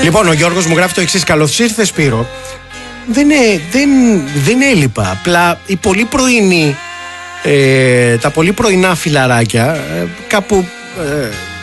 Λοιπόν, ο Γιώργος μου γράφει το εξής. Καλώς ήρθες, Σπύρο. Δεν έλειπα. Απλά η πολύ πρωινή, τα πολύ πρωινά φιλαράκια κάπου